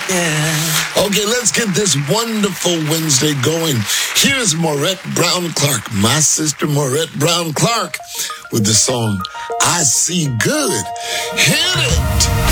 Yeah. Okay, let's get this wonderful Wednesday going. Here's Maurette Brown Clark, my sister Maurette Brown Clark, with the song I See Good. Hit it!